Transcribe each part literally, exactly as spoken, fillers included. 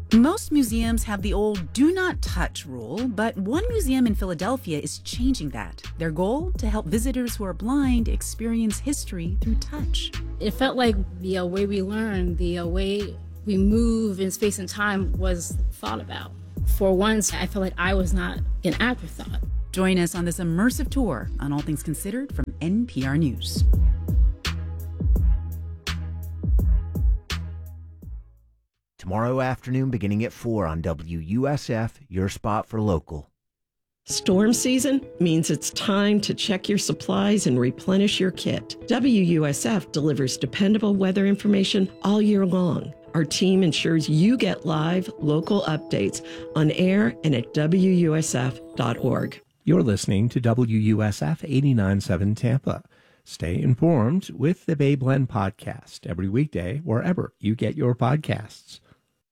Most museums have the old do not touch rule, but one museum in Philadelphia is changing that. Their goal? To help visitors who are blind experience history through touch. It felt like the uh, way we learn, the uh, way we move in space and time was thought about. For once, I felt like I was not an afterthought. Join us on this immersive tour on All Things Considered from N P R News. Tomorrow afternoon, beginning at four on W U S F, your spot for local. Storm season means it's time to check your supplies and replenish your kit. W U S F delivers dependable weather information all year long. Our team ensures you get live, local updates on air and at W U S F dot org. You're listening to W U S F eighty-nine point seven Tampa. Stay informed with the Bay Blend podcast every weekday wherever you get your podcasts.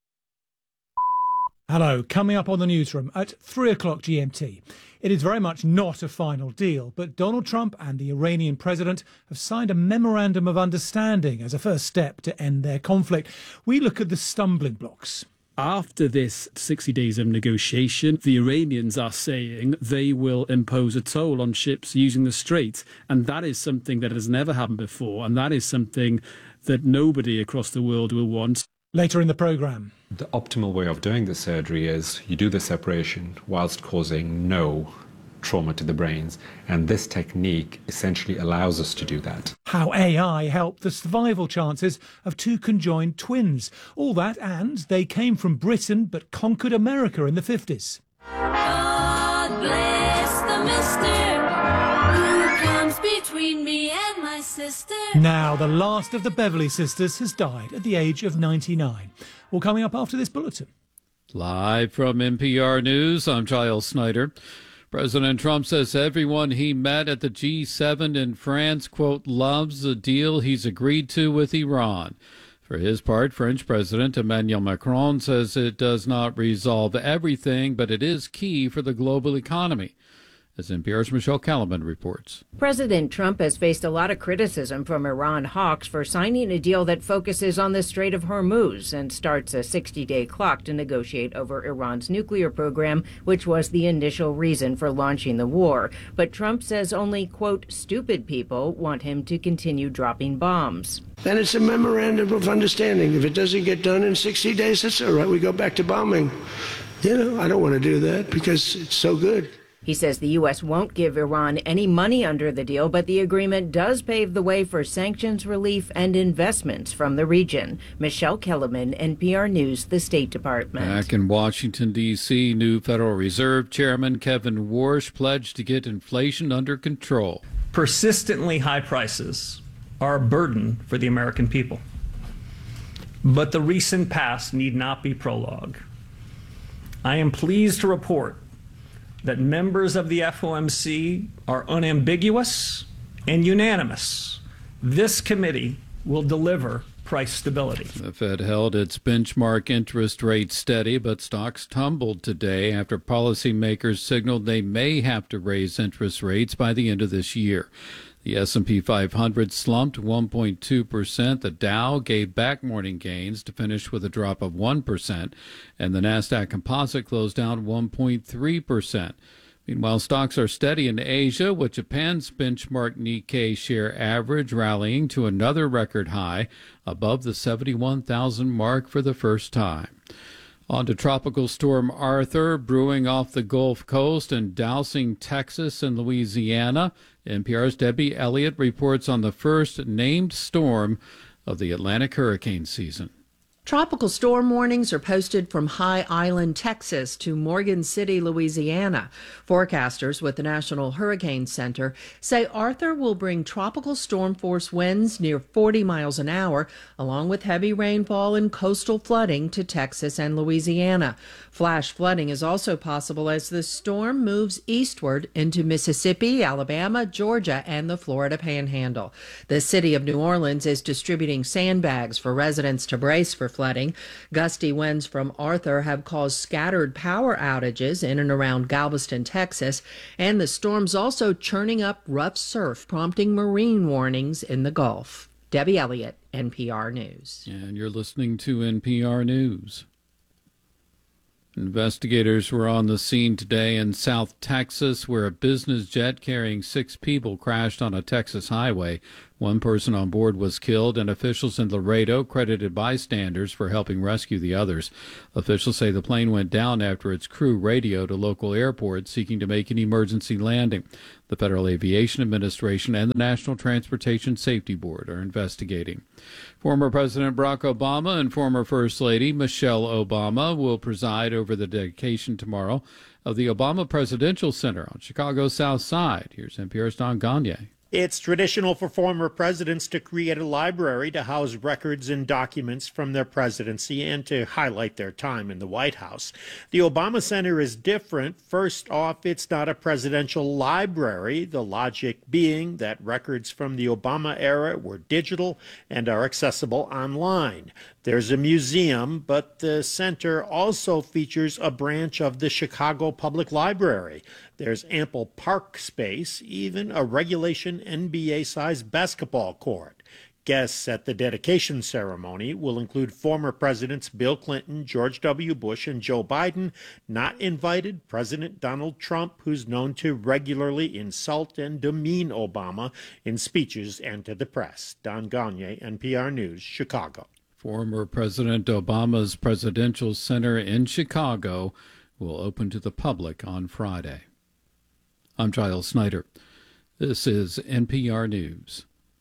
Hello, coming up on the newsroom at three o'clock G M T. It is very much not a final deal, but Donald Trump and the Iranian president have signed a memorandum of understanding as a first step to end their conflict. We look at the stumbling blocks. After this sixty days of negotiation, the Iranians are saying they will impose a toll on ships using the strait. And that is something that has never happened before. And that is something that nobody across the world will want. Later in the programme. The optimal way of doing the surgery is you do the separation whilst causing no trauma to the brains. And this technique essentially allows us to do that. How A I helped the survival chances of two conjoined twins. All that, and they came from Britain but conquered America in the fifties. God bless the mister who comes between me and my sister. Now, the last of the Beverly sisters has died at the age of ninety-nine. All coming up after this bulletin. Live from N P R News, I'm Giles Snyder. President Trump says everyone he met at the G seven in France, quote, loves the deal he's agreed to with Iran. For his part, French President Emmanuel Macron says it does not resolve everything, but it is key for the global economy. As N P R's Michelle Calaban reports. President Trump has faced a lot of criticism from Iran hawks for signing a deal that focuses on the Strait of Hormuz and starts a sixty-day clock to negotiate over Iran's nuclear program, which was the initial reason for launching the war. But Trump says only, quote, stupid people want him to continue dropping bombs. Then it's a memorandum of understanding. If it doesn't get done in sixty days, that's all right. We go back to bombing. You know, I don't want to do that because it's so good. He says the U S won't give Iran any money under the deal, but the agreement does pave the way for sanctions relief and investments from the region. Michelle Kellerman, N P R News, the State Department. Back in Washington, D C, new Federal Reserve Chairman Kevin Warsh pledged to get inflation under control. Persistently high prices are a burden for the American people. But the recent past need not be prologue. I am pleased to report that members of the F O M C are unambiguous and unanimous. This committee will deliver price stability. The Fed held its benchmark interest rate steady, but stocks tumbled today after policymakers signaled they may have to raise interest rates by the end of this year. The S and P five hundred slumped one point two percent. The Dow gave back morning gains to finish with a drop of one percent, and the Nasdaq Composite closed down one point three percent. Meanwhile, stocks are steady in Asia, with Japan's benchmark Nikkei share average rallying to another record high, above the seventy-one thousand mark for the first time. On to Tropical Storm Arthur, brewing off the Gulf Coast and dousing Texas and Louisiana. N P R's Debbie Elliott reports on the first named storm of the Atlantic hurricane season. Tropical storm warnings are posted from High Island, Texas to Morgan City, Louisiana. Forecasters with the National Hurricane Center say Arthur will bring tropical storm force winds near forty miles an hour, along with heavy rainfall and coastal flooding to Texas and Louisiana. Flash flooding is also possible as the storm moves eastward into Mississippi, Alabama, Georgia, and the Florida Panhandle. The city of New Orleans is distributing sandbags for residents to brace for flooding. Gusty winds from Arthur have caused scattered power outages in and around Galveston, Texas, and the storm's also churning up rough surf, prompting marine warnings in the Gulf. Debbie Elliott, N P R News. And you're listening to N P R News. Investigators were on the scene today in South Texas, where a business jet carrying six people crashed on a Texas highway. One person on board was killed, and officials in Laredo credited bystanders for helping rescue the others. Officials say the plane went down after its crew radioed a local airport seeking to make an emergency landing. The Federal Aviation Administration and the National Transportation Safety Board are investigating. Former President Barack Obama and former First Lady Michelle Obama will preside over the dedication tomorrow of the Obama Presidential Center on Chicago's South Side. Here's N P R's Don Gagne. It's traditional for former presidents to create a library to house records and documents from their presidency and to highlight their time in the White House. The Obama Center is different. First off, it's not a presidential library, the logic being that records from the Obama era were digital and are accessible online. There's a museum, but the center also features a branch of the Chicago Public Library. There's ample park space, even a regulation N B A-sized basketball court. Guests at the dedication ceremony will include former presidents Bill Clinton, George W. Bush, and Joe Biden. Not invited, President Donald Trump, who's known to regularly insult and demean Obama in speeches and to the press. Don Gagne, N P R News, Chicago. Former President Obama's Presidential Center in Chicago will open to the public on Friday. I'm Giles Snyder. This is N P R News.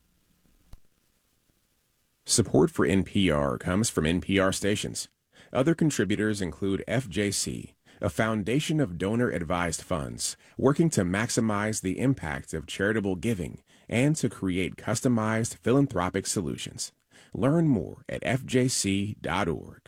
Support for N P R comes from N P R stations. Other contributors include F J C, a foundation of donor-advised funds working to maximize the impact of charitable giving and to create customized philanthropic solutions. Learn more at f j c dot org.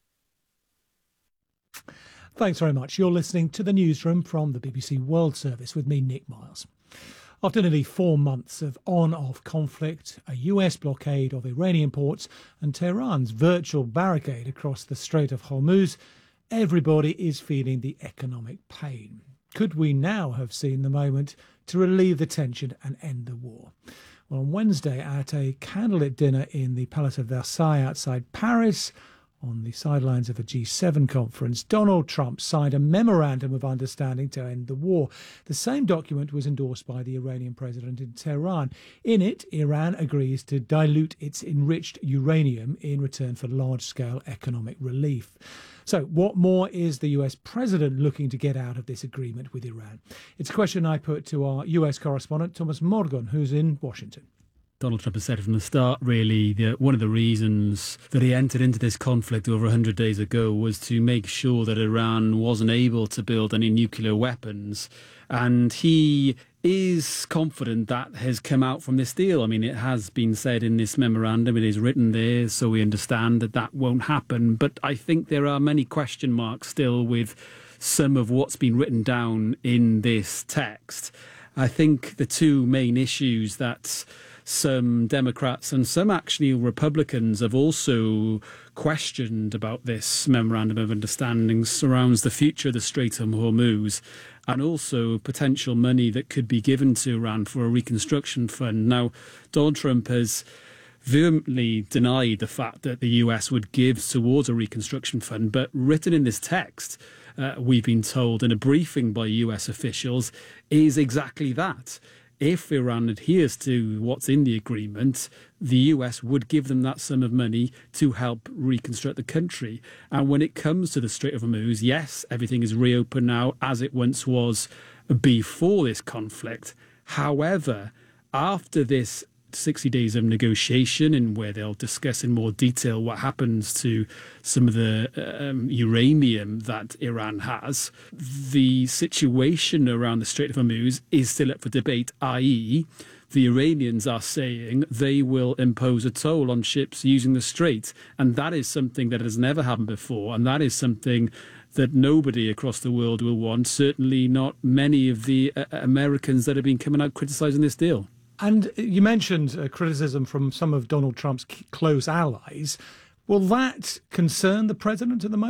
Thanks very much. You're listening to the newsroom from the B B C World Service with me, Nick Miles. After nearly four months of on-off conflict, a U S blockade of Iranian ports and Tehran's virtual barricade across the Strait of Hormuz, everybody is feeling the economic pain. Could we now have seen the moment to relieve the tension and end the war? Well, on Wednesday, at a candlelit dinner in the Palace of Versailles outside Paris, on the sidelines of a G seven conference, Donald Trump signed a memorandum of understanding to end the war. The same document was endorsed by the Iranian president in Tehran. In it, Iran agrees to dilute its enriched uranium in return for large-scale economic relief. So what more is the U S president looking to get out of this agreement with Iran? It's a question I put to our U S correspondent, Thomas Morgan, who's in Washington. Donald Trump has said from the start, really, that one of the reasons that he entered into this conflict over one hundred days ago was to make sure that Iran wasn't able to build any nuclear weapons. And he is confident that has come out from this deal. I mean, it has been said in this memorandum, it is written there, so we understand that that won't happen. But I think there are many question marks still with some of what's been written down in this text. I think the two main issues that some Democrats and some actually Republicans have also questioned about this memorandum of understanding surrounds the future of the Strait of Hormuz and also potential money that could be given to Iran for a reconstruction fund. Now, Donald Trump has vehemently denied the fact that the U S would give towards a reconstruction fund, but written in this text, uh, we've been told in a briefing by U S officials, is exactly that. If Iran adheres to what's in the agreement, the U S would give them that sum of money to help reconstruct the country. And when it comes to the Strait of Hormuz, yes, everything is reopened now as it once was before this conflict. However, after this sixty days of negotiation, in where they'll discuss in more detail what happens to some of the um, uranium that Iran has, the situation around the Strait of Hormuz is still up for debate, that is, the Iranians are saying they will impose a toll on ships using the strait. And that is something that has never happened before. And that is something that nobody across the world will want, certainly not many of the uh, Americans that have been coming out criticising this deal. And you mentioned uh, criticism from some of Donald Trump's close allies. Will that concern the president at the moment?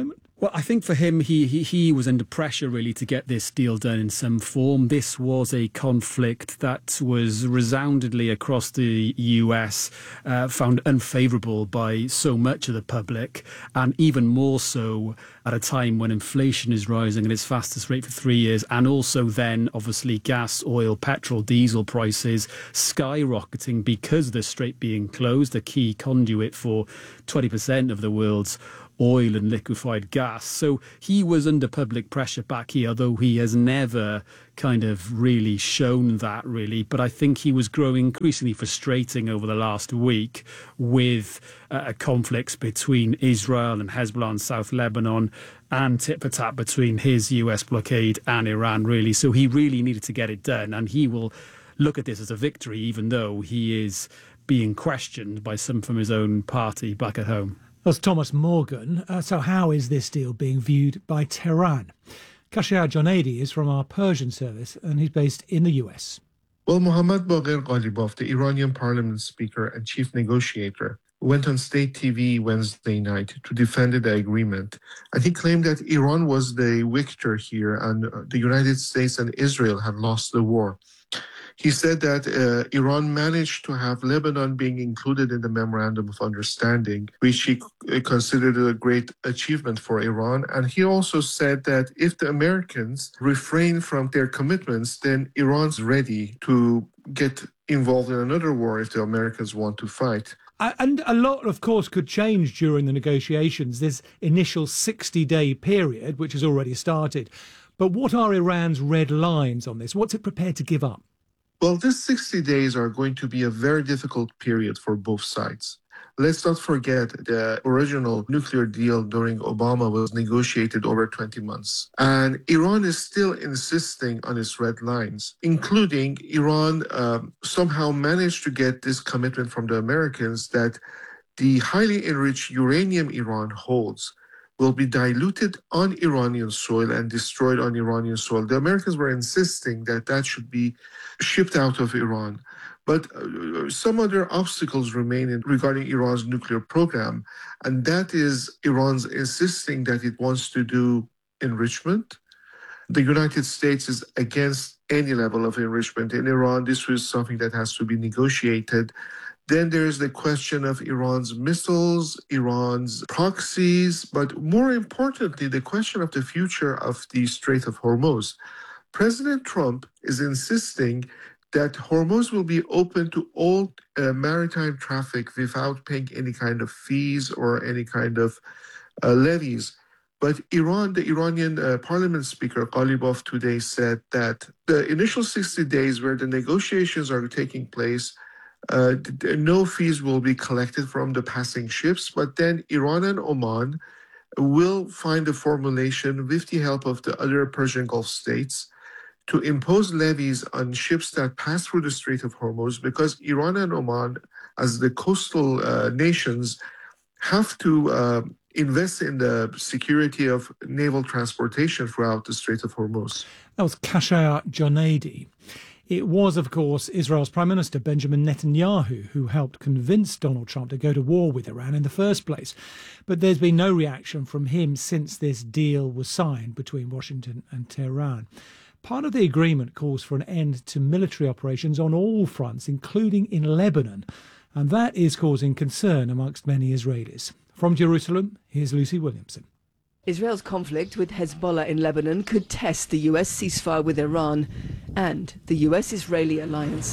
Well, I think for him, he, he he was under pressure really to get this deal done in some form. This was a conflict that was resoundingly across the U S uh, found unfavourable by so much of the public, and even more so at a time when inflation is rising at its fastest rate for three years, and also then obviously gas, oil, petrol, diesel prices skyrocketing because of the strait being closed, a key conduit for twenty percent of the world's oil and liquefied gas. So he was under public pressure back here, although he has never kind of really shown that really. But I think he was growing increasingly frustrating over the last week with uh, conflicts between Israel and Hezbollah in South Lebanon, and tit for tat between his U S blockade and Iran really. So he really needed to get it done, and he will look at this as a victory, even though he is being questioned by some from his own party back at home. That's Thomas Morgan. Uh, so how is this deal being viewed by Tehran? Kashayar Jonaidi is from our Persian service, and he's based in the U S. Well, Mohammad Bagher Ghalibaf, the Iranian parliament speaker and chief negotiator, went on state T V Wednesday night to defend the agreement. And he claimed that Iran was the victor here and the United States and Israel had lost the war. He said that uh, Iran managed to have Lebanon being included in the Memorandum of Understanding, which he c- considered a great achievement for Iran. And he also said that if the Americans refrain from their commitments, then Iran's ready to get involved in another war if the Americans want to fight. And a lot, of course, could change during the negotiations, this initial sixty-day period, which has already started. But what are Iran's red lines on this? What's it prepared to give up? Well, these sixty days are going to be a very difficult period for both sides. Let's not forget the original nuclear deal during Obama was negotiated over twenty months. And Iran is still insisting on its red lines, including Iran um, somehow managed to get this commitment from the Americans that the highly enriched uranium Iran holds will be diluted on Iranian soil and destroyed on Iranian soil. The Americans were insisting that that should be shipped out of Iran. But uh, some other obstacles remain in, regarding Iran's nuclear program, and that is Iran's insisting that it wants to do enrichment. The United States is against any level of enrichment in Iran. This was something that has to be negotiated. Then there's the question of Iran's missiles, Iran's proxies, but more importantly, the question of the future of the Strait of Hormuz. President Trump is insisting that Hormuz will be open to all uh, maritime traffic without paying any kind of fees or any kind of uh, levies. But Iran, the Iranian uh, parliament speaker, Ghalibaf, today said that the initial sixty days where the negotiations are taking place, Uh, no fees will be collected from the passing ships, but then Iran and Oman will find a formulation with the help of the other Persian Gulf states to impose levies on ships that pass through the Strait of Hormuz, because Iran and Oman, as the coastal uh, nations, have to uh, invest in the security of naval transportation throughout the Strait of Hormuz. That was Kashayar Jonaidi. It was, of course, Israel's Prime Minister Benjamin Netanyahu who helped convince Donald Trump to go to war with Iran in the first place. But there's been no reaction from him since this deal was signed between Washington and Tehran. Part of the agreement calls for an end to military operations on all fronts, including in Lebanon. And that is causing concern amongst many Israelis. From Jerusalem, here's Lucy Williamson. Israel's conflict with Hezbollah in Lebanon could test the U S ceasefire with Iran and the U S-Israeli alliance.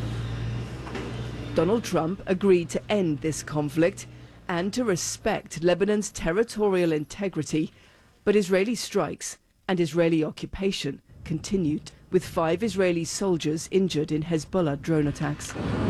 Donald Trump agreed to end this conflict and to respect Lebanon's territorial integrity, but Israeli strikes and Israeli occupation continued, with five Israeli soldiers injured in Hezbollah drone attacks.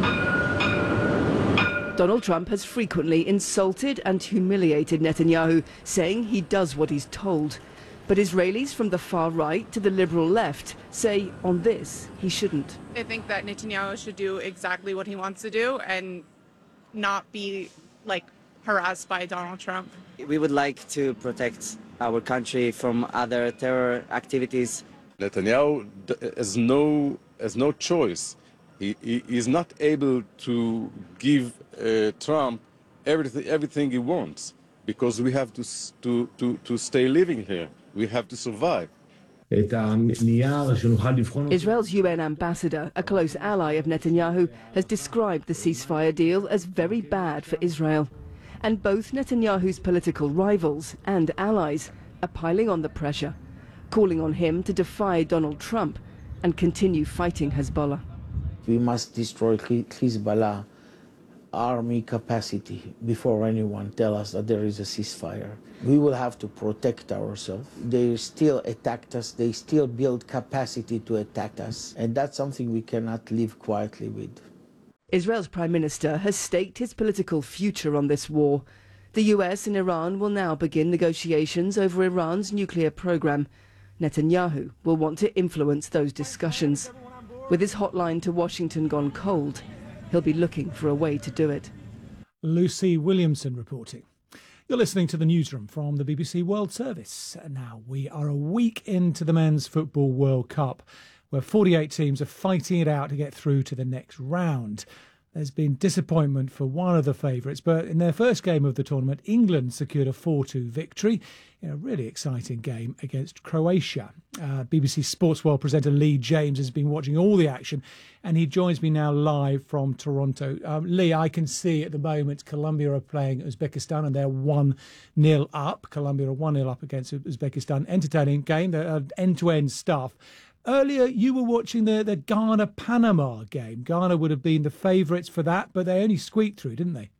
Donald Trump has frequently insulted and humiliated Netanyahu, saying he does what he's told. But Israelis from the far right to the liberal left say on this he shouldn't. I think that Netanyahu should do exactly what he wants to do and not be, like, harassed by Donald Trump. We would like to protect our country from other terror activities. Netanyahu has no, has no choice. He, he is not able to give uh, Trump everything, everything he wants, because we have to, to, to, to stay living here. We have to survive. Israel's U N ambassador, a close ally of Netanyahu, has described the ceasefire deal as very bad for Israel. And both Netanyahu's political rivals and allies are piling on the pressure, calling on him to defy Donald Trump and continue fighting Hezbollah. We must destroy Hezbollah army capacity before anyone tells us that there is a ceasefire. We will have to protect ourselves. They still attacked us. They still build capacity to attack us. And that's something we cannot live quietly with. Israel's prime minister has staked his political future on this war. The U S and Iran will now begin negotiations over Iran's nuclear program. Netanyahu will want to influence those discussions. With his hotline to Washington gone cold, he'll be looking for a way to do it. Lucy Williamson reporting. You're listening to the newsroom from the B B C World Service. Now, we are a week into the Men's Football World Cup, where forty-eight teams are fighting it out to get through to the next round. There's been disappointment for one of the favourites, but in their first game of the tournament, England secured a four two victory in a really exciting game against Croatia. Uh, B B C Sports World presenter Lee James has been watching all the action, and he joins me now live from Toronto. Um, Lee, I can see at the moment Colombia are playing Uzbekistan, and they're one nil up. Colombia are one nil up against Uzbekistan. Entertaining game, uh, end-to-end stuff. Earlier, you were watching the, the Ghana-Panama game. Ghana would have been the favourites for that, but they only squeaked through, didn't they?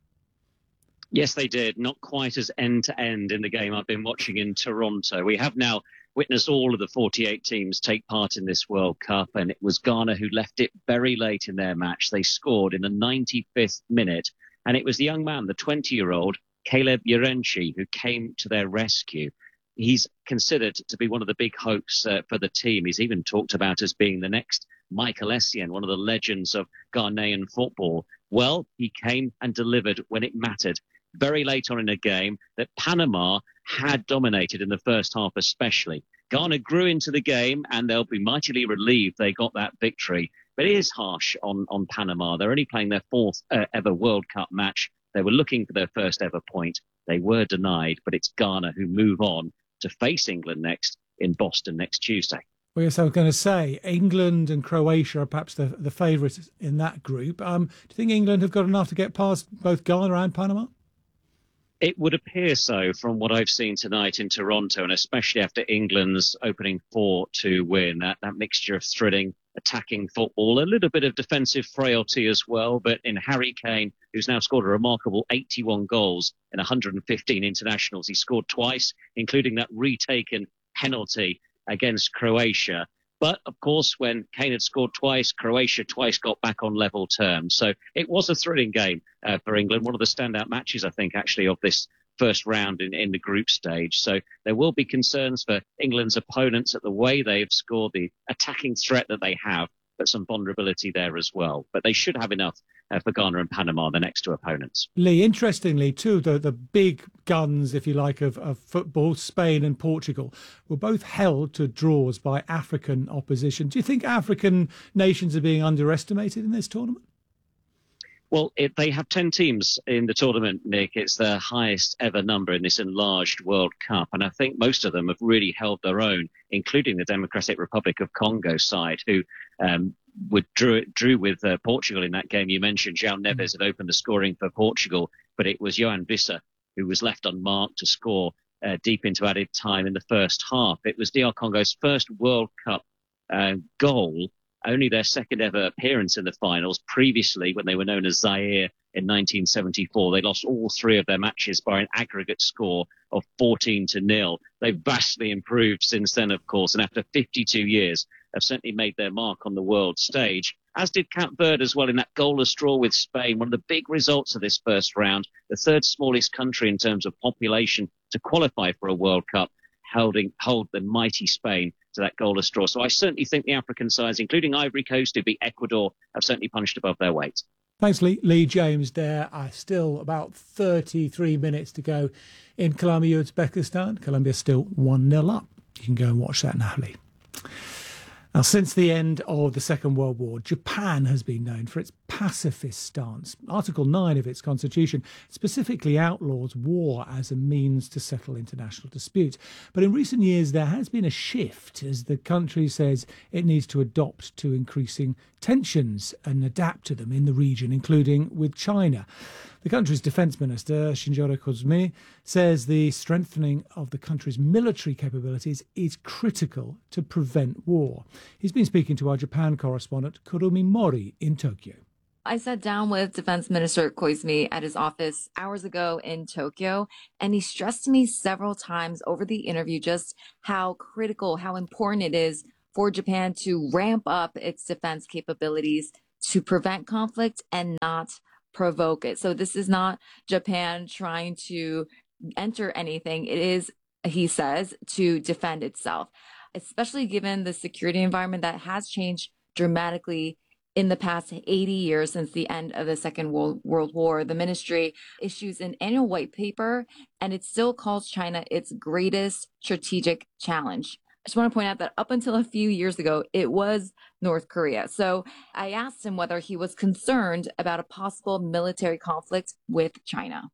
Yes, they did. Not quite as end-to-end in the game I've been watching in Toronto. We have now witnessed all of the forty-eight teams take part in this World Cup, and it was Ghana who left it very late in their match. They scored in the ninety-fifth minute, and it was the young man, the twenty-year-old, Caleb Yarenchi, who came to their rescue. He's considered to be one of the big hopes uh, for the team. He's even talked about as being the next Michael Essien, one of the legends of Ghanaian football. Well, he came and delivered when it mattered. Very late on in a game that Panama had dominated in the first half especially. Ghana grew into the game, and they'll be mightily relieved they got that victory. But it is harsh on, on Panama. They're only playing their fourth uh, ever World Cup match. They were looking for their first ever point. They were denied, but it's Ghana who move on to face England next in Boston next Tuesday. Well, yes, I was going to say, England and Croatia are perhaps the, the favourites in that group. Um, do you think England have got enough to get past both Ghana and Panama? It would appear so from what I've seen tonight in Toronto, and especially after England's opening four two win. That, that mixture of thrilling, attacking football, a little bit of defensive frailty as well. But in Harry Kane, who's now scored a remarkable eighty-one goals in one hundred fifteen internationals, he scored twice, including that retaken penalty against Croatia. But, of course, when Kane had scored twice, Croatia twice got back on level terms. So it was a thrilling game uh, for England, one of the standout matches, I think, actually, of this first round in, in the group stage. So there will be concerns for England's opponents at the way they've scored, the attacking threat that they have, but some vulnerability there as well. But they should have enough uh, for Ghana and Panama, the next two opponents. Lee, interestingly, too, the, the big guns, if you like, of, of football, Spain and Portugal, were both held to draws by African opposition. Do you think African nations are being underestimated in this tournament? Well, it, they have ten teams in the tournament, Nick. It's their highest ever number in this enlarged World Cup. And I think most of them have really held their own, including the Democratic Republic of Congo side, who um, would drew, drew with uh, Portugal in that game. You mentioned João Neves had opened the scoring for Portugal, but it was Johan Wissa who was left unmarked to score uh, deep into added time in the first half. It was D R Congo's first World Cup uh, goal, only their second ever appearance in the finals. Previously, when they were known as Zaire in nineteen seventy-four, they lost all three of their matches by an aggregate score of fourteen to nil. They've vastly improved since then, of course, and after fifty-two years, have certainly made their mark on the world stage, as did Cape Verde as well in that goalless draw with Spain. One of the big results of this first round, the third smallest country in terms of population to qualify for a World Cup, holding hold the mighty Spain to that goalless draw. So I certainly think the African sides, including Ivory Coast, who beat Ecuador, have certainly punched above their weight. Thanks, Lee, Lee James. There are still about thirty-three minutes to go in Colombia, Uzbekistan. Colombia still one nil up. You can go and watch that now, Lee. Now, since the end of the Second World War, Japan has been known for its pacifist stance. Article nine of its constitution specifically outlaws war as a means to settle international disputes. But in recent years, there has been a shift as the country says it needs to adopt to increasing tensions and adapt to them in the region, including with China. The country's defence minister, Shinjiro Koizumi, says the strengthening of the country's military capabilities is critical to prevent war. He's been speaking to our Japan correspondent, Kurumi Mori, in Tokyo. I sat down with Defense Minister Koizumi at his office hours ago in Tokyo, and he stressed to me several times over the interview just how critical, how important it is for Japan to ramp up its defense capabilities to prevent conflict and not provoke it. So this is not Japan trying to enter anything. It is, he says, to defend itself, especially given the security environment that has changed dramatically in the past eighty years since the end of the Second World, World War. The ministry issues an annual white paper, and it still calls China its greatest strategic challenge. I just want to point out that up until a few years ago, it was North Korea. So I asked him whether he was concerned about a possible military conflict with China.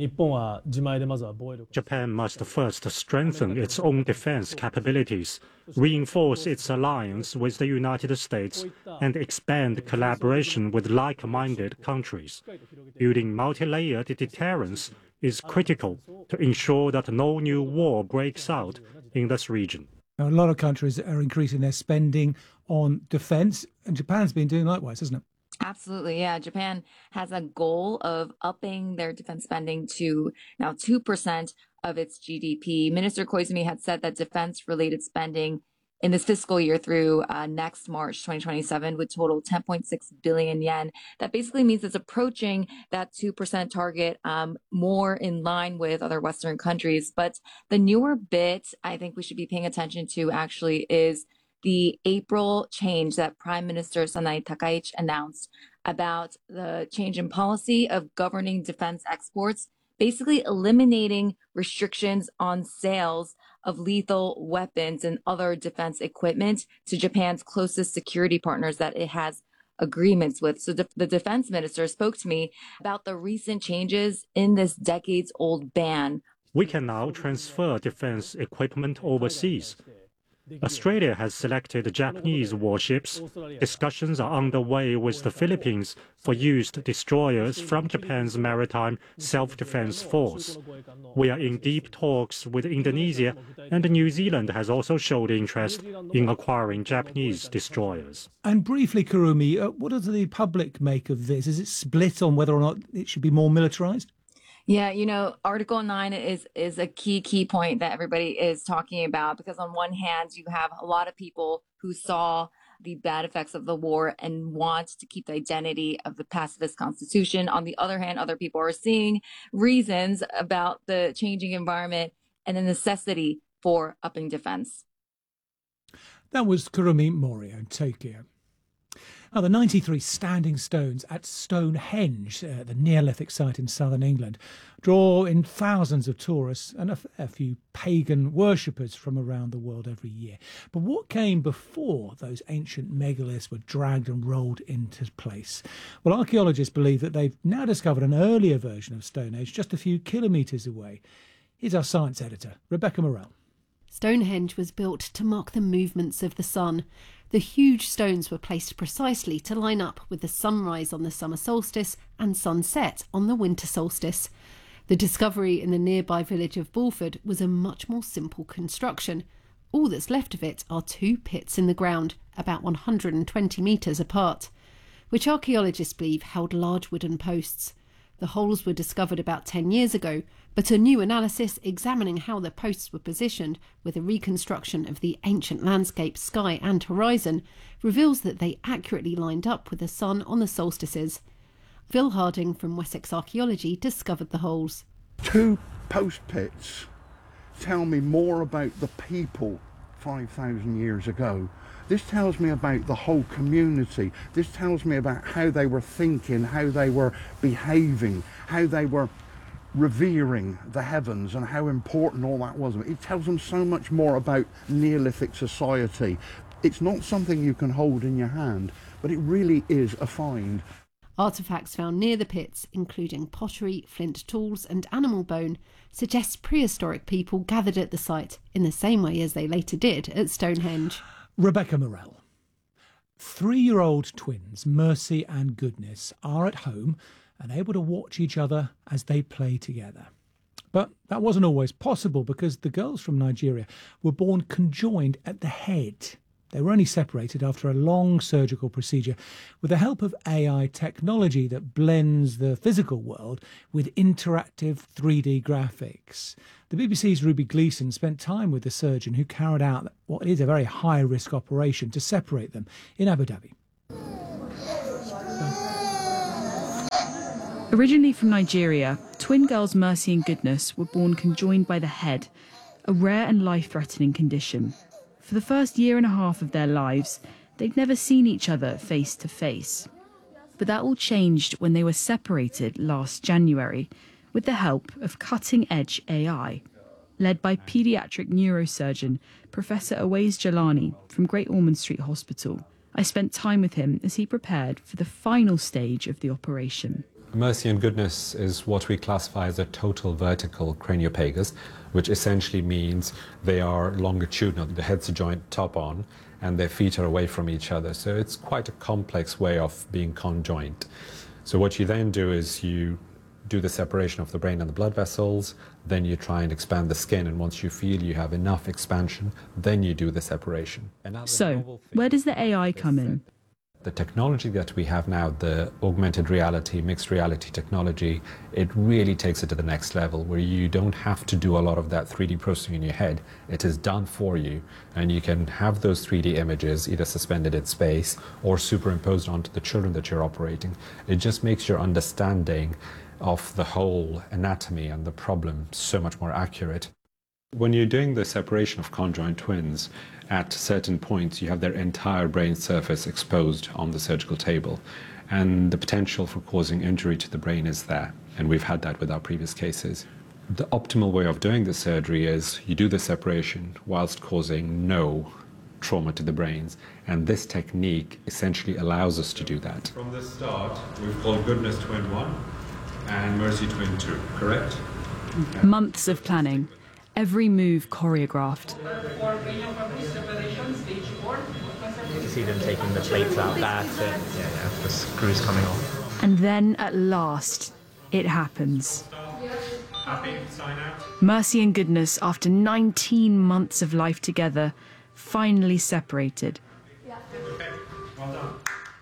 Japan must first strengthen its own defense capabilities, reinforce its alliance with the United States, and expand collaboration with like-minded countries. Building multi-layered deterrence is critical to ensure that no new war breaks out in this region. Now, a lot of countries are increasing their spending on defence, and Japan's been doing likewise, hasn't it? Absolutely, yeah. Japan has a goal of upping their defense spending to now two percent of its G D P. Minister Koizumi had said that defense-related spending in this fiscal year through uh, next March twenty twenty-seven would total ten point six billion yen. That basically means it's approaching that two percent target, um, more in line with other Western countries. But the newer bit I think we should be paying attention to actually is the April change that Prime Minister Sanai Takaichi announced about the change in policy of governing defense exports, basically eliminating restrictions on sales of lethal weapons and other defense equipment to Japan's closest security partners that it has agreements with. So the, the defense minister spoke to me about the recent changes in this decades-old ban. We can now transfer defense equipment overseas. Australia has selected Japanese warships. Discussions are underway with the Philippines for used destroyers from Japan's Maritime Self-Defense Force. We are in deep talks with Indonesia, and New Zealand has also showed interest in acquiring Japanese destroyers. And briefly, Kurumi, uh, what does the public make of this? Is it split on whether or not it should be more militarized? Yeah, you know, Article nine is is a key, key point that everybody is talking about, because on one hand, you have a lot of people who saw the bad effects of the war and want to keep the identity of the pacifist constitution. On the other hand, other people are seeing reasons about the changing environment and the necessity for upping defense. That was Kurumi Mori in Tokyo. Now, the ninety-three standing stones at Stonehenge, uh, the Neolithic site in southern England, draw in thousands of tourists and a, a few pagan worshippers from around the world every year. But what came before those ancient megaliths were dragged and rolled into place? Well, archaeologists believe that they've now discovered an earlier version of Stonehenge just a few kilometres away. Here's our science editor, Rebecca Morell. Stonehenge was built to mark the movements of the sun. The huge stones were placed precisely to line up with the sunrise on the summer solstice and sunset on the winter solstice. The discovery in the nearby village of Bulford was a much more simple construction. All that's left of it are two pits in the ground, about one hundred twenty metres apart, which archaeologists believe held large wooden posts. The holes were discovered about ten years ago, but a new analysis examining how the posts were positioned with a reconstruction of the ancient landscape, sky and horizon reveals that they accurately lined up with the sun on the solstices. Phil Harding from Wessex Archaeology discovered the holes. Two post pits tell me more about the people five thousand years ago. This tells me about the whole community. This tells me about how they were thinking, how they were behaving, how they were revering the heavens and how important all that was. It tells them so much more about Neolithic society. It's not something you can hold in your hand, but it really is a find. Artefacts found near the pits, including pottery, flint tools and animal bone, suggest prehistoric people gathered at the site in the same way as they later did at Stonehenge. Rebecca Morell. Three-year-old twins, Mercy and Goodness, are at home and able to watch each other as they play together. But that wasn't always possible because the girls from Nigeria were born conjoined at the head. They were only separated after a long surgical procedure with the help of A I technology that blends the physical world with interactive three D graphics. The B B C's Ruby Gleeson spent time with the surgeon who carried out what is a very high-risk operation to separate them in Abu Dhabi. Originally from Nigeria, twin girls Mercy and Goodness were born conjoined by the head, a rare and life-threatening condition. For the first year and a half of their lives, they'd never seen each other face to face. But that all changed when they were separated last January with the help of cutting-edge A I, led by paediatric neurosurgeon Professor Awais Jalani from Great Ormond Street Hospital. I spent time with him as he prepared for the final stage of the operation. Mercy and Goodness is what we classify as a total vertical craniopagus, which essentially means they are longitudinal. The head's joint top on and their feet are away from each other. So it's quite a complex way of being conjoined. So what you then do is you do the separation of the brain and the blood vessels, then you try and expand the skin, and once you feel you have enough expansion, then you do the separation. So, where does the A I come in? The technology that we have now, the augmented reality, mixed reality technology, it really takes it to the next level where you don't have to do a lot of that three D processing in your head. It is done for you, and you can have those three D images either suspended in space or superimposed onto the children that you're operating. It just makes your understanding of the whole anatomy and the problem so much more accurate. When you're doing the separation of conjoined twins, at certain points you have their entire brain surface exposed on the surgical table, and the potential for causing injury to the brain is there, and we've had that with our previous cases. The optimal way of doing the surgery is you do the separation whilst causing no trauma to the brains, and this technique essentially allows us to do that. From the start, we've called Goodness Twin one and Mercy Twin two, correct? Months of planning, every move choreographed. You see them taking the plates out, that's it. Yeah, yeah, the screws coming off. And then at last, it happens. Happy? Sign out? Mercy and Goodness, after nineteen months of life together, finally separated. Okay, well done.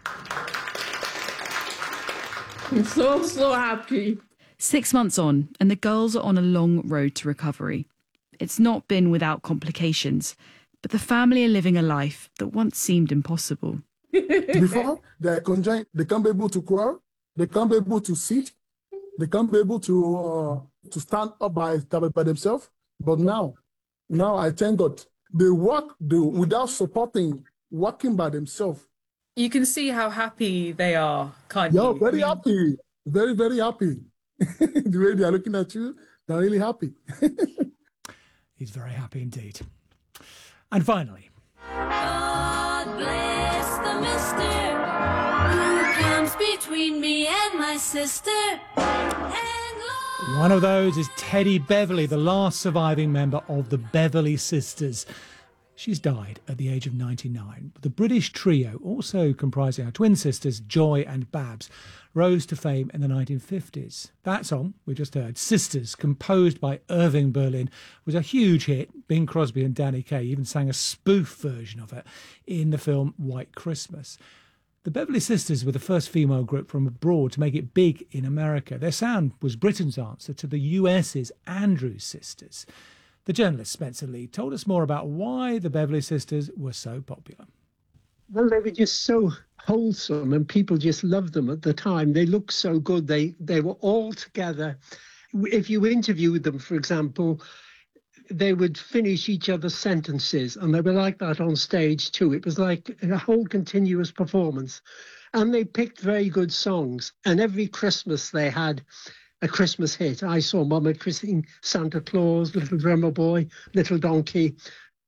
I'm so, so happy. Six months on, and the girls are on a long road to recovery. It's not been without complications, but the family are living a life that once seemed impossible. Before, they're conjoined, they can't be able to crawl, they can't be able to sit, they can't be able to uh, to stand up by, by themselves. But now, now I thank God, they walk they, without supporting, walking by themselves. You can see how happy they are, can't yeah, you? very I mean... happy, very, very happy. The way they are looking at you, they're really happy. He's very happy indeed. And finally, God bless the mister who comes between me and my sister. And one of those is Teddy Beverly, the last surviving member of the Beverly Sisters. She's died at the age of ninety-nine. The British trio, also comprising our twin sisters, Joy and Babs, rose to fame in the nineteen fifties. That song we just heard, Sisters, composed by Irving Berlin, was a huge hit. Bing Crosby and Danny Kaye even sang a spoof version of it in the film White Christmas. The Beverly Sisters were the first female group from abroad to make it big in America. Their sound was Britain's answer to the U S's Andrews Sisters. The journalist Spencer Lee told us more about why the Beverly Sisters were so popular. Well, they were just so wholesome and people just loved them at the time. They looked so good. They they were all together. If you interviewed them, for example, they would finish each other's sentences, and they were like that on stage too. It was like a whole continuous performance. And they picked very good songs. And every Christmas they had a Christmas hit. I saw Mama Christine, Santa Claus, Little Drummer Boy, Little Donkey.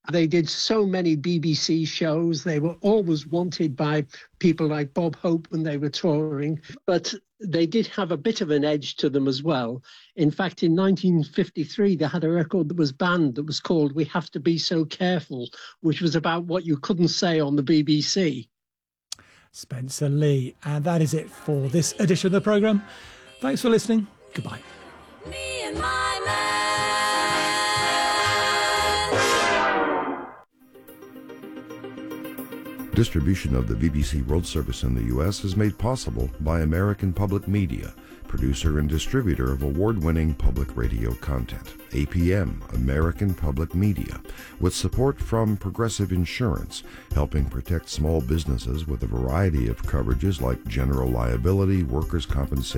They did so many B B C shows. They were always wanted by people like Bob Hope when they were touring. But they did have a bit of an edge to them as well. In fact, in nineteen fifty-three, they had a record that was banned that was called We Have to Be So Careful, which was about what you couldn't say on the B B C. Spencer Lee. And that is it for this edition of the programme. Thanks for listening. Goodbye. Me and my man. Distribution of the B B C World Service in the U S is made possible by American Public Media, producer and distributor of award-winning public radio content. A P M, American Public Media, with support from Progressive Insurance, helping protect small businesses with a variety of coverages like general liability, workers' compensation,